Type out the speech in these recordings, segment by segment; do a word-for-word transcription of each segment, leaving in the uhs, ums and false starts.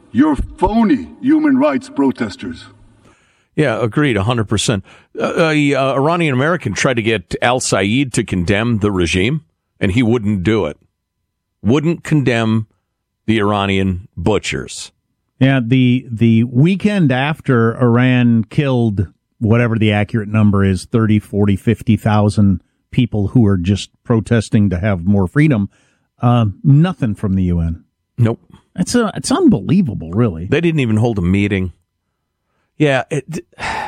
You're phony human rights protesters. Yeah, agreed, one hundred percent. Uh, a uh, Iranian American tried to get Al Saeed to condemn the regime, and he wouldn't do it. Wouldn't condemn the Iranian butchers. Yeah, the the weekend after Iran killed whatever the accurate number is, thirty, forty, fifty thousand people who are just protesting to have more freedom, uh, nothing from the U N. Nope. It's a, it's unbelievable, really. They didn't even hold a meeting. Yeah. It,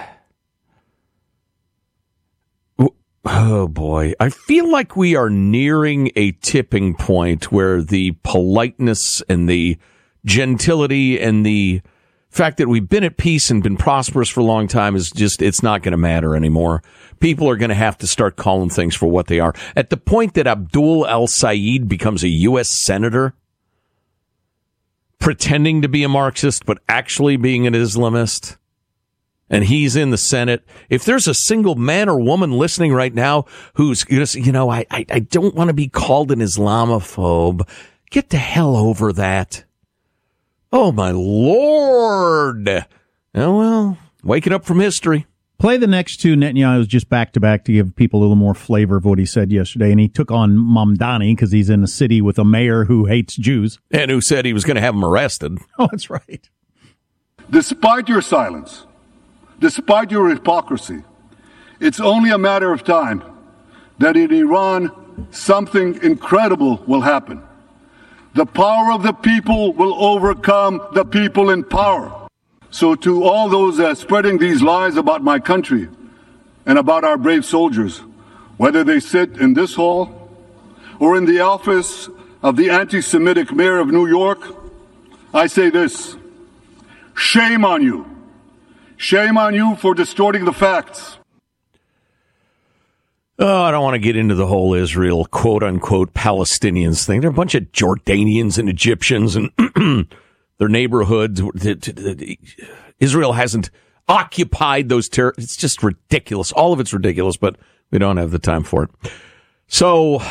oh, boy. I feel like we are nearing a tipping point where the politeness and the gentility and the fact that we've been at peace and been prosperous for a long time is just, it's not going to matter anymore. People are going to have to start calling things for what they are. At the point that Abdul al-Saeed becomes a U S senator, pretending to be a Marxist, but actually being an Islamist, and he's in the Senate. If there's a single man or woman listening right now who's, you know, I, I, I don't want to be called an Islamophobe, get the hell over that. Oh, my Lord. Oh, well, waking up from history. Play the next two. Netanyahu's just back-to-back to give people a little more flavor of what he said yesterday. And he took on Mamdani because he's in a city with a mayor who hates Jews. And who said he was going to have him arrested. Oh, that's right. Despite your silence, despite your hypocrisy, it's only a matter of time that in Iran something incredible will happen. The power of the people will overcome the people in power. So to all those uh, spreading these lies about my country and about our brave soldiers, whether they sit in this hall or in the office of the anti-Semitic mayor of New York, I say this: shame on you. Shame on you for distorting the facts. Oh, I don't want to get into the whole Israel quote-unquote Palestinians thing. They're a bunch of Jordanians and Egyptians and their neighborhoods. Israel hasn't occupied those territories. It's just ridiculous. All of it's ridiculous, but we don't have the time for it. So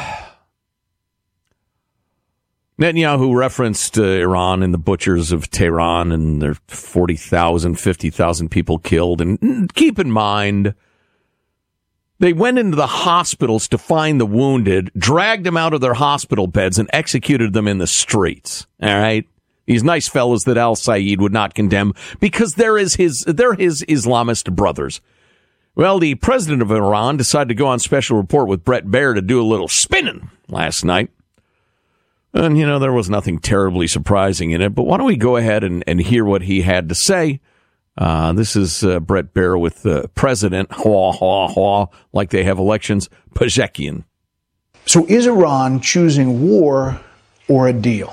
Netanyahu referenced uh, Iran and the butchers of Tehran and their forty thousand, fifty thousand people killed. And keep in mind, they went into the hospitals to find the wounded, dragged them out of their hospital beds, and executed them in the streets. All right? These nice fellows that al-Saeed would not condemn because they're his, his, they're his Islamist brothers. Well, the president of Iran decided to go on special report with Bret Baier to do a little spinning last night. And, you know, there was nothing terribly surprising in it. But why don't we go ahead and, and hear what he had to say? Uh, this is uh, Bret Baier with the uh, president, haw, haw, haw, like they have elections, Pajekian. So is Iran choosing war or a deal?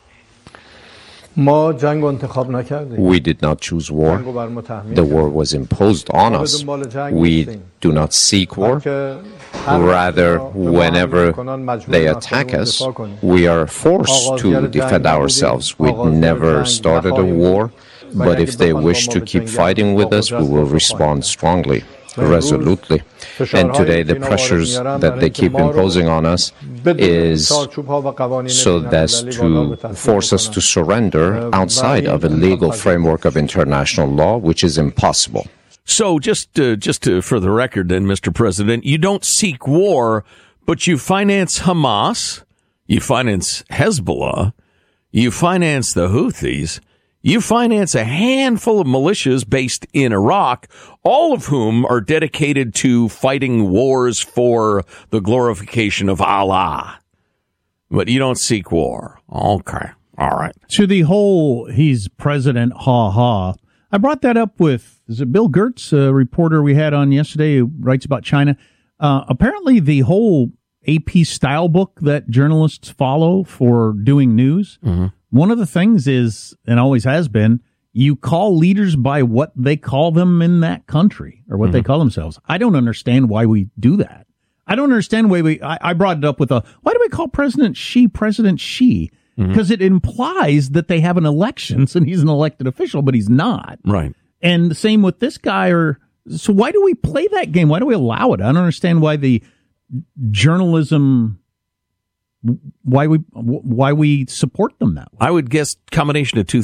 We did not choose war. The war was imposed on us. We do not seek war. Rather, whenever they attack us, we are forced to defend ourselves. We never started a war, but if they wish to keep fighting with us, we will respond strongly, resolutely. And today the pressures that they keep imposing on us is so as to force us to surrender outside of a legal framework of international law, which is impossible. So just uh, just to, for the record then, Mister President, you don't seek war, but you finance Hamas, you finance Hezbollah, you finance the Houthis, you finance a handful of militias based in Iraq, all of whom are dedicated to fighting wars for the glorification of Allah. But you don't seek war. Okay. All right. To the whole, he's president, ha ha. I brought that up with, is it Bill Gertz, a reporter we had on yesterday who writes about China? Uh, apparently the whole A P style book that journalists follow for doing news, mm-hmm. one of the things is, and always has been, you call leaders by what they call them in that country or what mm-hmm. they call themselves. I don't understand why we do that. I don't understand why we, I, I brought it up with a, why do we call President Xi President Xi? Because mm-hmm. it implies that they have an election and he's an elected official, but he's not. Right. And the same with this guy. Or so why do we play that game? Why do we allow it? I don't understand why the journalism, why we why we support them that way. I would guess combination of two